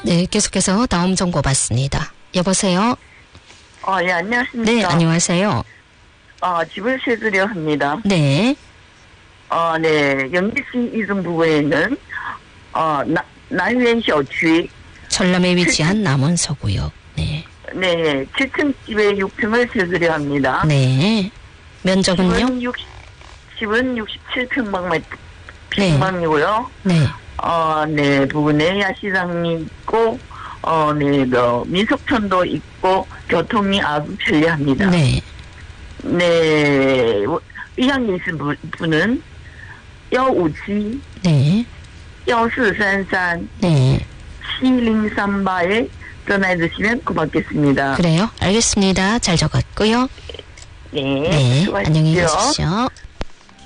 네, 계속해서 다음 정보 받습니다. 여보세요? 예, 안녕하십니까. 네, 안녕하세요. 집을 세주려 합니다. 네. 네, 영기시 이중 부근에 있는, 난위엔小区. 전남에 위치한 남원서구요. 네. 네, 7층 집에 6층을 세주려 합니다. 네. 면적은요? 집은 67평방이고요. 네. 네, 부근에 야시장이 있고, 네, 민속촌도 있고, 교통이 아주 편리합니다. 네. 네, 이양에 있는 분은 157, 네. 1433, 네. 7038에 전화해 주시면 고맙겠습니다. 그래요? 알겠습니다. 잘 적었고요. 네, 네. 수고하십시오. 안녕히 계십시오.